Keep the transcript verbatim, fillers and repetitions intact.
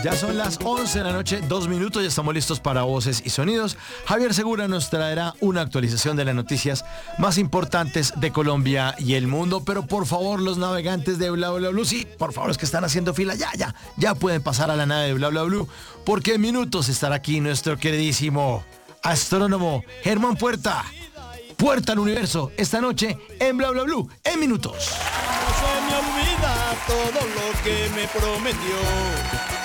Ya son las once de la noche, dos minutos, ya estamos listos para Voces y Sonidos. Javier Segura nos traerá una actualización de las noticias más importantes de Colombia y el mundo, pero por favor, los navegantes de Bla Bla Blue, sí, por favor, los que están haciendo fila, ya, ya, ya pueden pasar a la nave de Bla Bla Blue, porque en minutos estará aquí nuestro queridísimo astrónomo Germán Puerta. Puerta al universo, esta noche en Bla Bla Blue, en minutos. No se me olvida todo lo que me prometió.